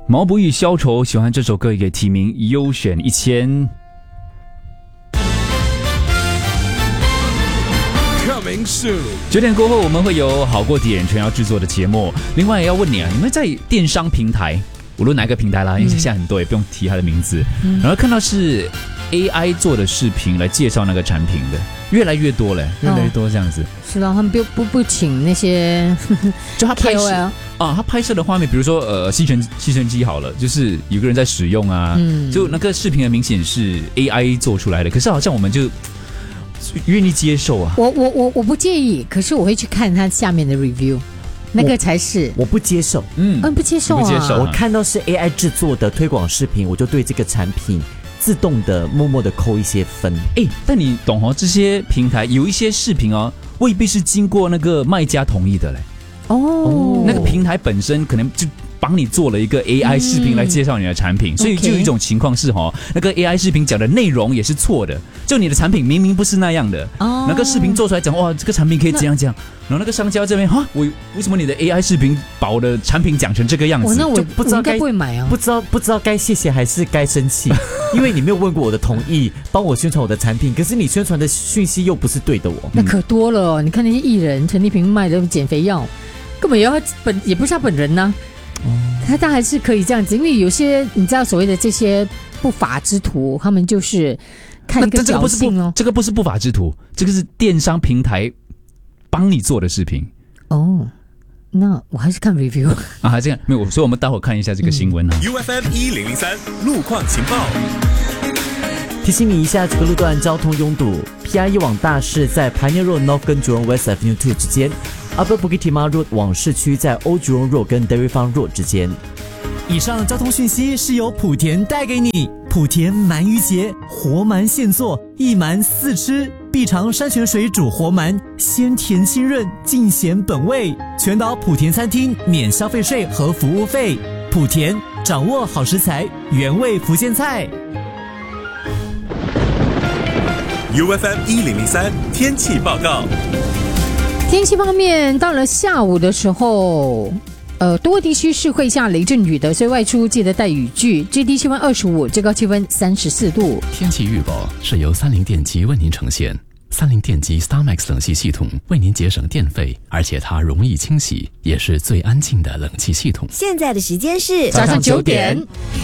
毛不易消愁，喜欢这首歌也提名优选1000。9点过后，我们会有好过点全要制作的节目。另外也要问你啊，你们在电商平台，无论哪个平台啦，因为现在很多也不用提它的名字，然后看到是 AI 做的视频来介绍那个产品的，越来越多了，越来越多这样子。 是的，他们不请那些就他拍摄 KOL 啊，他拍摄的画面，比如说吸尘机好了，就是有个人在使用啊，就那个视频很明显是 AI 做出来的，可是好像我们就愿意接受啊。 我不介意，可是我会去看他下面的 review， 那个才是我不接受。 不接受啊， 不接受啊。 我看到是 AI 制作的推广视频，我就对这个产品自动的默默的扣一些分。 但你懂哦，这些平台有一些视频哦，未必是经过那个卖家同意的嘞。那个平台本身可能就帮你做了一个 AI 视频来介绍你的产品，所以就有一种情况是那个 AI 视频讲的内容也是错的，就你的产品明明不是那样的，那个视频做出来讲哇，这个产品可以这样讲，然后那个商家这边为什么你的 AI 视频把我的产品讲成这个样子？ 那我就不知道该不会买啊， 不知道该谢谢还是该生气，因为你没有问过我的同意，帮我宣传我的产品，可是你宣传的讯息又不是对的那可多了哦。你看那些艺人，陈丽萍卖的减肥药，根本也不是他本人呢。他还是可以这样子，因为有些你知道所谓的这些不法之徒，他们就是看一个侥幸哦。 这个不是不法之徒，这个是电商平台帮你做的视频。 那我还是看 review 啊，这样没有，所以我们待会看一下这个新闻啊。 UFM 1003路况情报。 提醒你一下，这个路段交通拥堵 ，PIE 往大市在 Pioneer Road North 跟 Jurong West Avenue 2之间 ，Upper Bukit Timah Road 往市区在 Old Jurong Road 跟 Dairy Farm Road 之间。 以上交通讯息是由莆田带给你。莆田鳗鱼节，活鳗现做，一鳗4吃，必尝山泉水煮活鳗，鲜甜清润，尽显本味。全岛莆田餐厅免消费税和服务费。莆田掌握好食材，原味福建菜。 UFM 1003天气报告。 天气方面，到了下午的时候，多个地区是会下雷阵雨的，所以外出记得带雨具。最低气温25，最高气温34度。 天气预报是由三菱电机为您呈现。三菱电机 StarMax 冷气系统为您节省电费，而且它容易清洗，也是最安静的冷气系统。 现在的时间是早上9点。